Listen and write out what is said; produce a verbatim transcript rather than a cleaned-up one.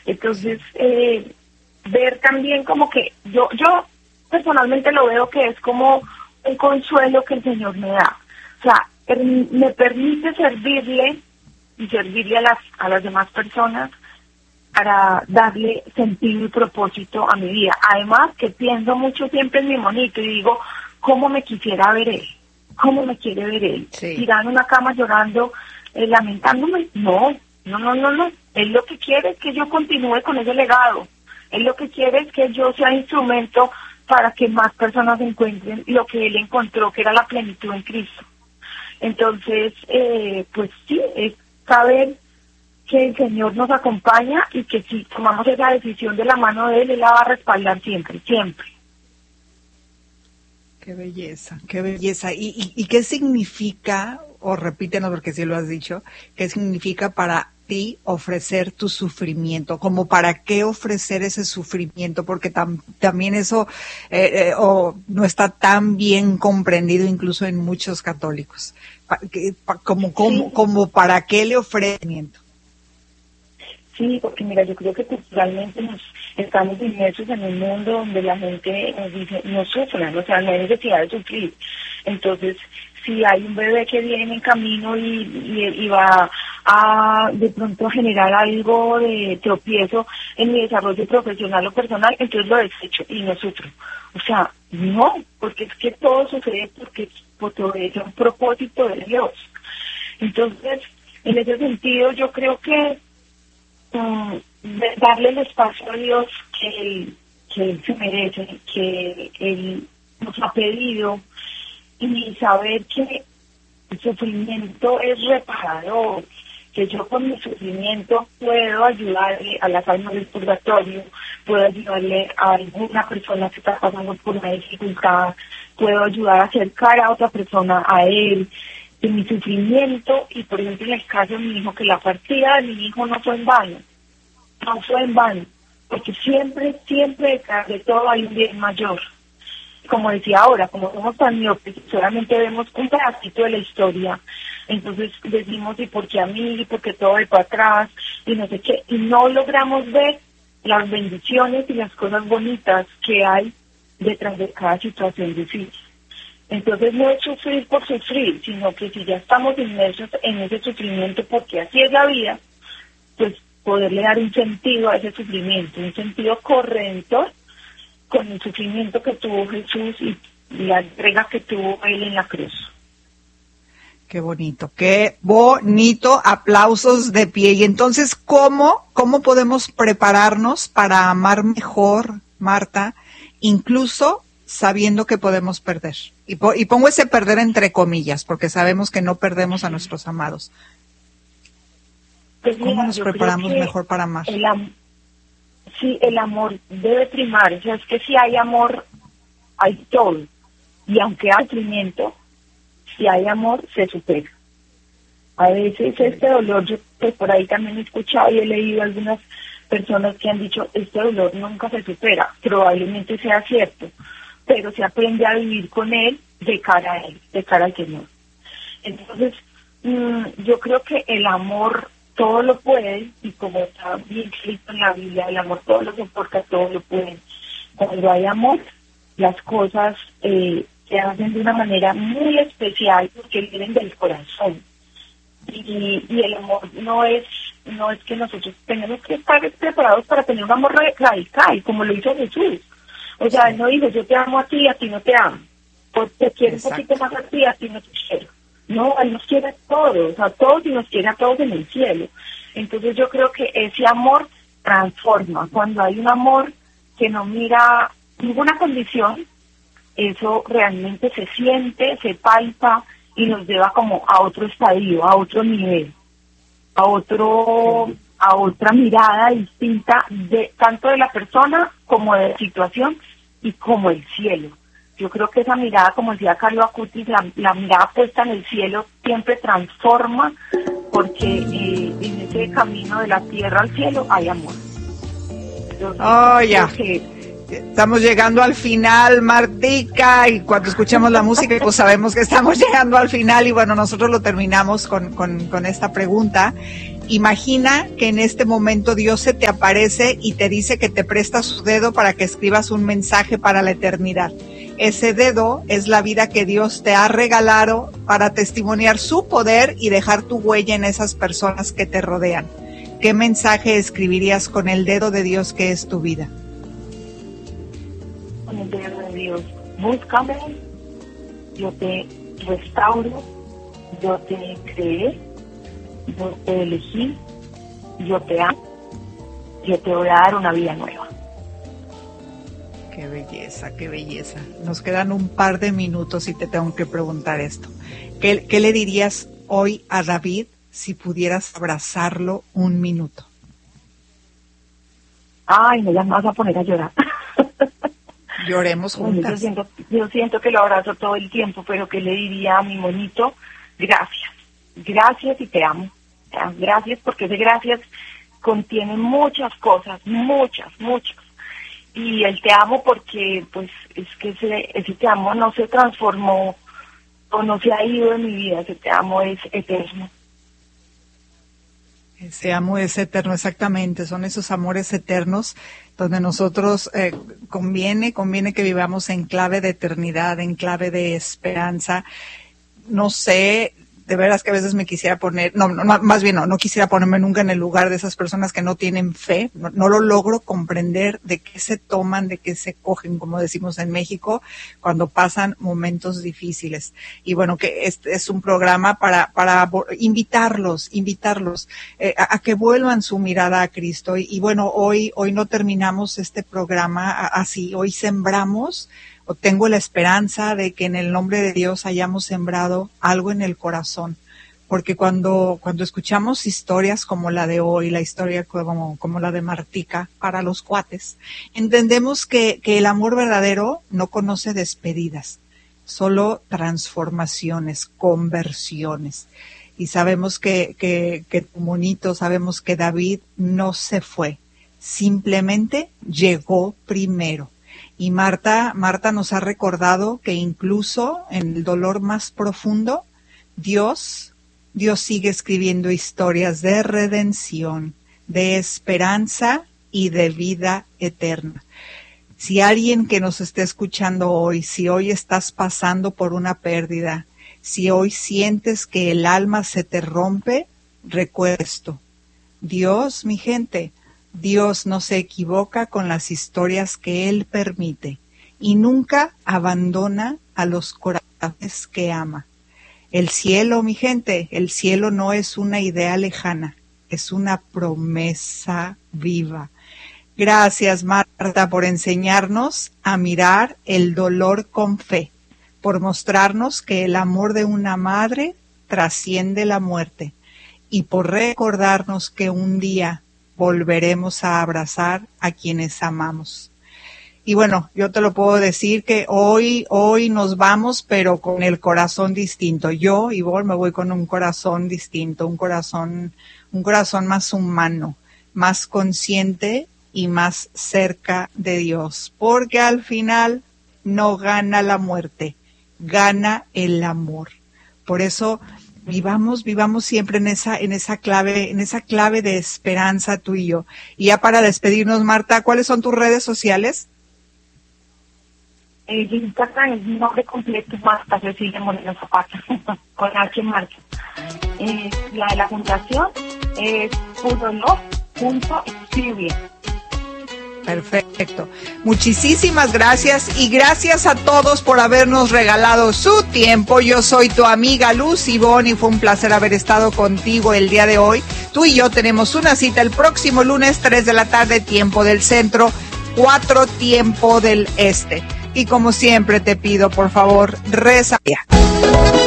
Entonces, eh, ver también como que yo, yo personalmente lo veo que es como un consuelo que el Señor me da. O sea, per- me permite servirle y servirle a las, a las demás personas para darle sentido y propósito a mi vida. Además, que pienso mucho siempre en mi monito y digo, ¿cómo me quisiera ver él? ¿Cómo me quiere ver él? Sí. ¿Tirado en una cama llorando, eh, lamentándome? No, no, no, no, no. Él lo que quiere es que yo continúe con ese legado. Él lo que quiere es que yo sea instrumento para que más personas encuentren lo que él encontró, que era la plenitud en Cristo. Entonces, eh, pues sí, es saber que el Señor nos acompaña y que si tomamos esa decisión de la mano de Él, Él la va a respaldar siempre, siempre. Qué belleza, qué belleza. ¿Y, y, y qué significa, o repítenos porque sí lo has dicho, qué significa para ti ofrecer tu sufrimiento? ¿Como para qué ofrecer ese sufrimiento? Porque tam, también eso eh, eh, o no está tan bien comprendido incluso en muchos católicos. Pa, que, pa, como, como, Sí. como para qué le ofrecimiento. Sí, porque mira, yo creo que culturalmente nos estamos inmersos en un mundo donde la gente nos dice, no sufran, o sea, no hay necesidad de sufrir. Entonces, si hay un bebé que viene en camino y, y, y va a de pronto a generar algo de tropiezo en mi desarrollo profesional o personal, entonces lo desecho y no sufro. O sea, no, porque es que todo sucede porque, porque obedece a un propósito de Dios. Entonces, en ese sentido, yo creo que Um, darle el espacio a Dios que él, que él se merece, que Él nos ha pedido, y saber que el sufrimiento es reparador, que yo con mi sufrimiento puedo ayudarle a las almas del purgatorio, puedo ayudarle a alguna persona que está pasando por una dificultad, puedo ayudar a acercar a otra persona a Él. En mi sufrimiento, y por ejemplo en el caso de mi hijo, que la partida de mi hijo no fue en vano, no fue en vano, porque siempre, siempre detrás de todo hay un bien mayor. Como decía ahora, como somos tan miopes, solamente vemos un pedacito de la historia, entonces decimos, ¿y por qué a mí? ¿Y por qué todo va para atrás? Y no sé qué, y no logramos ver las bendiciones y las cosas bonitas que hay detrás de cada situación difícil. Entonces no es sufrir por sufrir, sino que si ya estamos inmersos en ese sufrimiento, porque así es la vida, pues poderle dar un sentido a ese sufrimiento, un sentido corrector con el sufrimiento que tuvo Jesús y la entrega que tuvo Él en la cruz. Qué bonito, qué bonito, aplausos de pie. Y entonces, ¿cómo, cómo podemos prepararnos para amar mejor, Marta, incluso sabiendo que podemos perder? Y, po- y pongo ese perder entre comillas, porque sabemos que no perdemos a nuestros amados. Pues ¿Cómo mira, nos yo preparamos creo que mejor para amar? El am- sí, el amor debe primar, o sea, es que si hay amor, hay todo. Y aunque hay sufrimiento, si hay amor, se supera. A veces este dolor, yo pues por ahí también he escuchado y he leído algunas personas que han dicho, este dolor nunca se supera. Probablemente sea cierto, pero se aprende a vivir con él de cara a él, de cara al Señor. Entonces, mmm, yo creo que el amor todo lo puede, y como está bien escrito en la Biblia, el amor todo lo soporta, todo lo puede. Cuando hay amor, las cosas eh, se hacen de una manera muy especial porque vienen del corazón. Y, y el amor no es no es que nosotros tenemos que estar preparados para tener un amor radical, como lo hizo Jesús. O sea, él no dijo, yo te amo a ti, a ti no te amo. O te quiero un poquito más a ti, a ti no te quiero. No, Él nos quiere a todos, a todos, y nos quiere a todos en el cielo. Entonces yo creo que ese amor transforma. Cuando hay un amor que no mira ninguna condición, eso realmente se siente, se palpa y nos lleva como a otro estadio, a otro nivel, a otro, a otra mirada distinta de tanto de la persona como de la situación y como el cielo. Yo creo que esa mirada, como decía Carlo Acutis, la, la mirada puesta en el cielo siempre transforma, porque eh, en ese camino de la tierra al cielo hay amor. Entonces, Oh, ya. creo que Estamos llegando al final, Martica, y cuando escuchamos la música, pues sabemos que estamos llegando al final, y bueno, nosotros lo terminamos con, con, con esta pregunta. Imagina que en este momento Dios se te aparece y te dice que te presta su dedo para que escribas un mensaje para la eternidad. Ese dedo es la vida que Dios te ha regalado para testimoniar su poder y dejar tu huella en esas personas que te rodean. ¿Qué mensaje escribirías con el dedo de Dios que es tu vida? Con el dedo de Dios, búscame, yo te restauro, yo te creé, yo te elegí, yo te amo, yo te voy a dar una vida nueva. Qué belleza, qué belleza. Nos quedan un par de minutos y te tengo que preguntar esto. ¿Qué, qué le dirías hoy a David si pudieras abrazarlo un minuto? Ay, me las vas a poner a llorar. Lloremos juntas. Yo siento, yo siento que lo abrazo todo el tiempo, pero que le diría a mi monito, gracias, gracias y te amo. Gracias, porque ese gracias contiene muchas cosas, muchas, muchas. Y el te amo porque, pues, es que ese, ese te amo no se transformó o no se ha ido de mi vida, ese te amo es eterno. Ese amor es eterno, exactamente, son esos amores eternos donde nosotros eh, conviene, conviene que vivamos en clave de eternidad, en clave de esperanza. No sé, de veras que a veces me quisiera poner, no, no más bien no, no quisiera ponerme nunca en el lugar de esas personas que no tienen fe, no, no lo logro comprender de qué se toman, de qué se cogen, como decimos en México, cuando pasan momentos difíciles. Y bueno, que este es un programa para para invitarlos, invitarlos eh, a, a que vuelvan su mirada a Cristo. Y, y bueno, hoy hoy no terminamos este programa así, hoy sembramos, o tengo la esperanza de que en el nombre de Dios hayamos sembrado algo en el corazón, porque cuando cuando escuchamos historias como la de hoy, la historia como, como la de Martica para los cuates, entendemos que, que el amor verdadero no conoce despedidas, solo transformaciones, conversiones. Y sabemos que, que, que tu monito, sabemos que David no se fue, simplemente llegó primero. Y Marta, Marta nos ha recordado que incluso en el dolor más profundo, Dios, Dios sigue escribiendo historias de redención, de esperanza y de vida eterna. Si alguien que nos esté escuchando hoy, si hoy estás pasando por una pérdida, si hoy sientes que el alma se te rompe, recuerda esto. Dios, mi gente, Dios no se equivoca con las historias que Él permite y nunca abandona a los corazones que ama. El cielo, mi gente, el cielo no es una idea lejana, es una promesa viva. Gracias, Marta, por enseñarnos a mirar el dolor con fe, por mostrarnos que el amor de una madre trasciende la muerte y por recordarnos que un día volveremos a abrazar a quienes amamos. Y bueno, yo te lo puedo decir que hoy, hoy nos vamos, pero con el corazón distinto. Yo, Ivonne, me voy con un corazón distinto, un corazón, un corazón más humano, más consciente y más cerca de Dios. Porque al final no gana la muerte, gana el amor. Por eso Vivamos, vivamos siempre en esa, en esa clave, en esa clave de esperanza tú y yo. Y ya para despedirnos, Marta, ¿cuáles son tus redes sociales? El Instagram es mi nombre completo, Marta Cecilia Moreno Zapata, con H Marta. Eh, la de la fundación es purolove punto experience. Perfecto. Muchísimas gracias y gracias a todos por habernos regalado su tiempo. Yo soy tu amiga Luz Ivonne y fue un placer haber estado contigo el día de hoy. Tú y yo tenemos una cita el próximo lunes, tres de la tarde, tiempo del centro, cuatro tiempo del este. Y como siempre te pido, por favor, reza.